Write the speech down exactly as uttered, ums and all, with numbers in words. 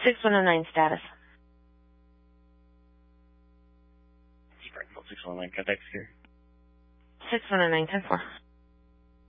six one oh nine status. six one oh nine, contact here. six one oh nine, ten four.